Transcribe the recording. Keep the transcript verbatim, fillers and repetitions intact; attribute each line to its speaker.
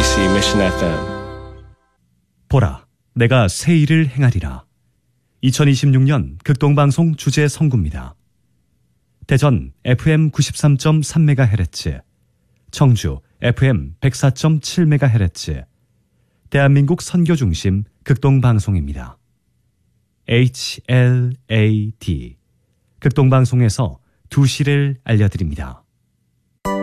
Speaker 1: 케이비씨 Mission 에프엠.
Speaker 2: 보라, 내가 새 일을 행하리라. 이천이십육 년 극동방송 주제 선구입니다. 대전 에프엠 구십삼 점 삼 메가헤르츠, 청주 에프엠 백사 점 칠 메가헤르츠, 대한민국 선교중심 극동방송입니다. 에이치엘에이디, 극동방송에서 두 시를 알려드립니다.